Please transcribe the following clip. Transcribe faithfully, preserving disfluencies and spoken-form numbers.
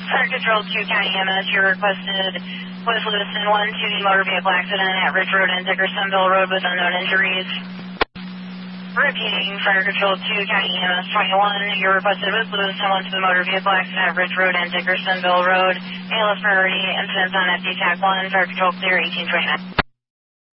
Fire Control two County E M S, you're requested was Lewiston one to the motor vehicle accident at Ridge Road and Dickersonville Road with unknown injuries. Repeating, Fire Control two County E M S twenty-one, you're requested was Lewiston one to the motor vehicle accident at Ridge Road and Dickersonville Road. A L S priority, incidents on F D TAC one, Fire Control clear eighteen twenty-nine.